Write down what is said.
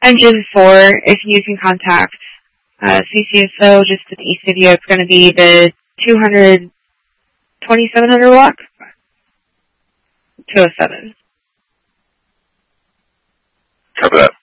Engine 4, if you can contact CCSO just to the east of you, it's going to be the 2700 block. 207. Cover that.